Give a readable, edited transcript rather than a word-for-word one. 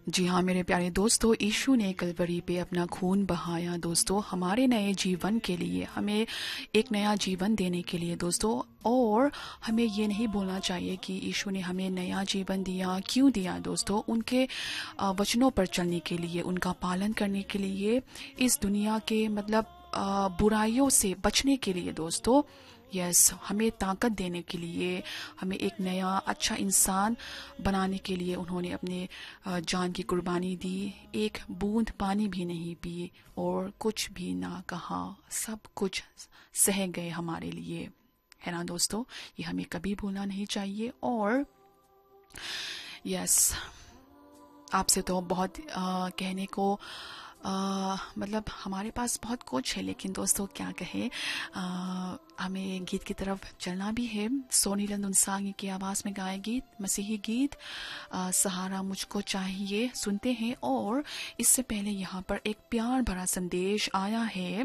जी हाँ मेरे प्यारे दोस्तों, यीशु ने कलवरी पे अपना खून बहाया दोस्तों, हमारे नए जीवन के लिए, हमें एक नया जीवन देने के लिए दोस्तों। और हमें ये नहीं बोलना चाहिए कि यीशु ने हमें नया जीवन दिया, क्यों दिया दोस्तों? उनके वचनों पर चलने के लिए, उनका पालन करने के लिए, इस दुनिया के मतलब बुराइयों से बचने के लिए दोस्तों। यस, हमें ताकत देने के लिए, हमें एक नया अच्छा इंसान बनाने के लिए उन्होंने अपने जान की कुर्बानी दी। एक बूंद पानी भी नहीं पी और कुछ भी ना कहा, सब कुछ सह गए हमारे लिए, है ना दोस्तों? ये हमें कभी भूलना नहीं चाहिए। और यस, आपसे तो बहुत कहने को मतलब हमारे पास बहुत कुछ है, लेकिन दोस्तों क्या कहे, हमें गीत की तरफ चलना भी है। सोनी लंदुनसांगी की आवाज़ में गाए गीत, मसीही गीत सहारा मुझको चाहिए, सुनते हैं। और इससे पहले यहाँ पर एक प्यार भरा संदेश आया है